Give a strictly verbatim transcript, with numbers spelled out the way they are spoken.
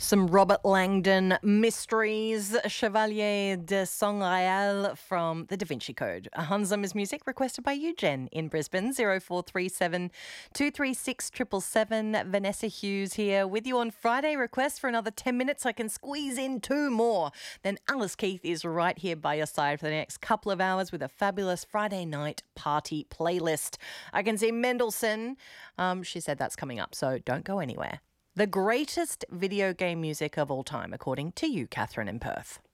Some Robert Langdon mysteries, Chevalier de Sangreal from the Da Vinci Code. A Hans Zimmer's music requested by you, Jen, in Brisbane, zero four three seven, two three six, seven seven seven. Vanessa Hughes here with you on Friday. Request for another ten minutes. I can squeeze in two more. Then Alice Keith is right here by your side for the next couple of hours with a fabulous Friday night party playlist. I can see Mendelssohn. Um, she said that's coming up, so don't go anywhere. The greatest video game music of all time, according to you, Catherine in Perth.